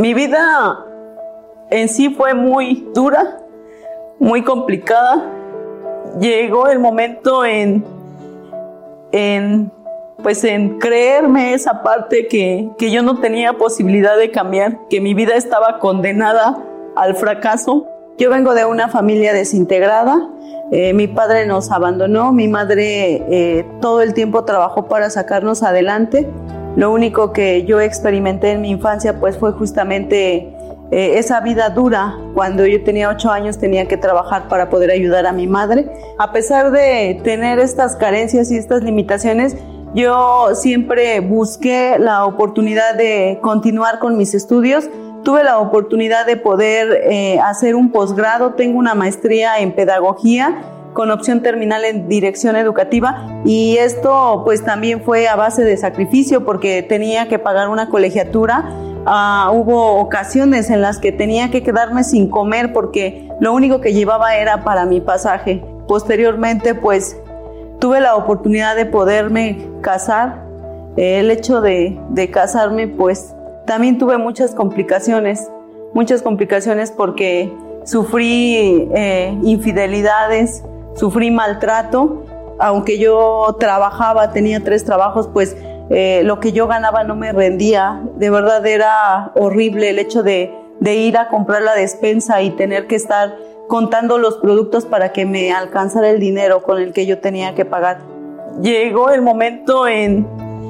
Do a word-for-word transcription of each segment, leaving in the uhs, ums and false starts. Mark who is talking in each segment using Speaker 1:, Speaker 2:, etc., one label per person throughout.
Speaker 1: Mi vida en sí fue muy dura, muy complicada. Llegó el momento en, en, pues en creerme esa parte que, que yo no tenía posibilidad de cambiar, que mi vida estaba condenada al fracaso. Yo vengo de una familia desintegrada. Eh, mi padre nos abandonó, mi madre eh, todo el tiempo trabajó para sacarnos adelante. Lo único que yo experimenté en mi infancia pues fue justamente eh, esa vida dura. Cuando yo tenía ocho años tenía que trabajar para poder ayudar a mi madre. A pesar de tener estas carencias y estas limitaciones, yo siempre busqué la oportunidad de continuar con mis estudios. Tuve la oportunidad de poder eh, hacer un posgrado. Tengo una maestría en pedagogía con opción terminal en dirección educativa, y esto pues también fue a base de sacrificio porque tenía que pagar una colegiatura. Uh, hubo ocasiones en las que tenía que quedarme sin comer porque lo único que llevaba era para mi pasaje. Posteriormente pues tuve la oportunidad de poderme casar. Eh, el hecho de, de casarme pues también tuve muchas complicaciones, muchas complicaciones porque sufrí eh, infidelidades, sufrí maltrato. Aunque yo trabajaba, tenía tres trabajos, pues eh, lo que yo ganaba no me rendía. De verdad era horrible el hecho de, de ir a comprar la despensa y tener que estar contando los productos para que me alcanzara el dinero con el que yo tenía que pagar. Llegó el momento en,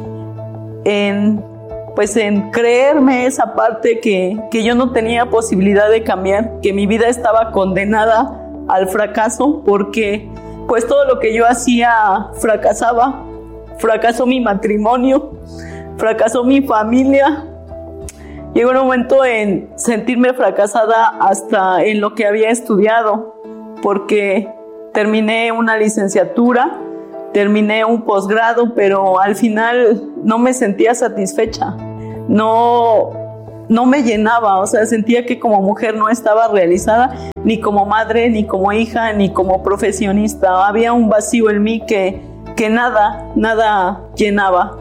Speaker 1: en, pues en creerme esa parte que, que yo no tenía posibilidad de cambiar, que mi vida estaba condenada al fracaso porque pues todo lo que yo hacía fracasaba. Fracasó mi matrimonio, fracasó mi familia. Llegó un momento en sentirme fracasada hasta en lo que había estudiado, porque terminé una licenciatura, terminé un posgrado, pero al final no me sentía satisfecha. No, no me llenaba, o sea, sentía que como mujer no estaba realizada, ni como madre, ni como hija, ni como profesionista. Había un vacío en mí que, que nada, nada llenaba.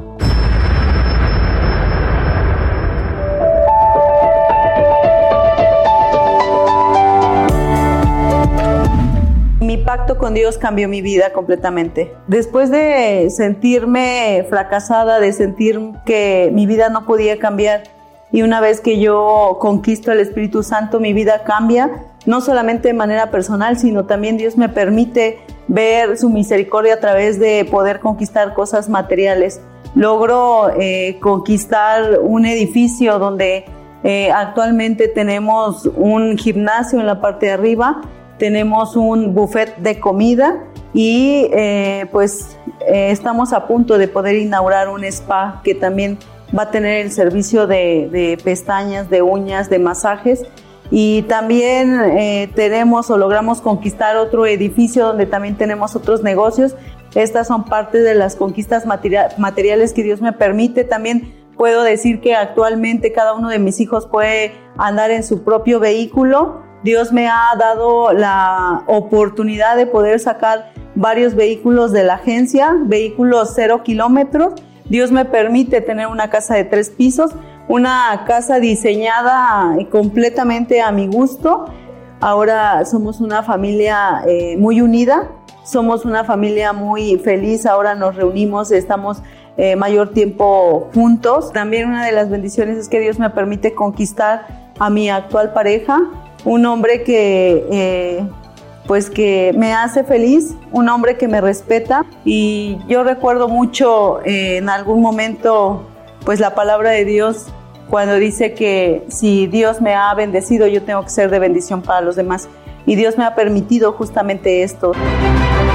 Speaker 1: Mi pacto con Dios cambió mi vida completamente. Después de sentirme fracasada, de sentir que mi vida no podía cambiar, y una vez que yo conquisto el Espíritu Santo, mi vida cambia, no solamente de manera personal, sino también Dios me permite ver su misericordia a través de poder conquistar cosas materiales. Logro eh, conquistar un edificio donde eh, actualmente tenemos un gimnasio en la parte de arriba, tenemos un buffet de comida y eh, pues eh, estamos a punto de poder inaugurar un spa que también va a tener el servicio de, de pestañas, de uñas, de masajes. Y también eh, tenemos o logramos conquistar otro edificio donde también tenemos otros negocios. Estas son parte de las conquistas materia- materiales que Dios me permite. También puedo decir que actualmente cada uno de mis hijos puede andar en su propio vehículo. Dios me ha dado la oportunidad de poder sacar varios vehículos de la agencia, vehículos cero kilómetros. Dios me permite tener una casa de tres pisos, una casa diseñada completamente a mi gusto. Ahora somos una familia eh, muy unida, somos una familia muy feliz. Ahora nos reunimos, estamos eh, mayor tiempo juntos. También una de las bendiciones es que Dios me permite conquistar a mi actual pareja, un hombre que... Eh, pues que me hace feliz, un hombre que me respeta. Y yo recuerdo mucho eh, en algún momento pues la palabra de Dios cuando dice que si Dios me ha bendecido, yo tengo que ser de bendición para los demás, y Dios me ha permitido justamente esto.